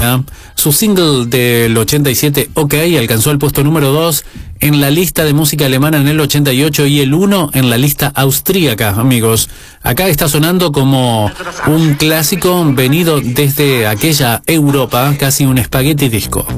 Su single del 87, OK, alcanzó el puesto número 2 en la lista de música alemana en el 88 y el 1 en la lista austríaca, amigos. Acá está sonando como un clásico venido desde aquella Europa, casi un spaghetti disco.